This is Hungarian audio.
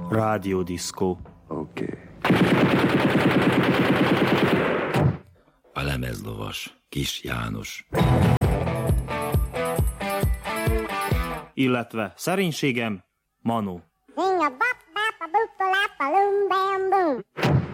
Rádiódiszkó. Oké. A lemezlovas, Kis János. Illetve szerénységem, Manó. Sing a bop bop a boop a lap a loom bam boom.